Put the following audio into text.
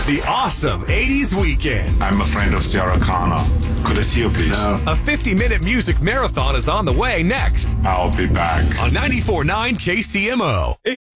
The awesome 80s weekend. I'm a friend of Sarah Connor. Could I see you, please? A 50-minute music marathon is on the way next I'll be back. on 94.9 KCMO.